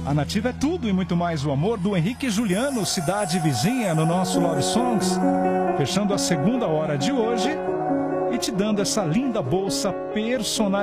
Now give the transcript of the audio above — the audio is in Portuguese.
A Nativa é tudo e muito mais o amor do Henrique e Juliano, cidade vizinha, no nosso Love Songs. Fechando a segunda hora de hoje e te dando essa linda bolsa personalizada.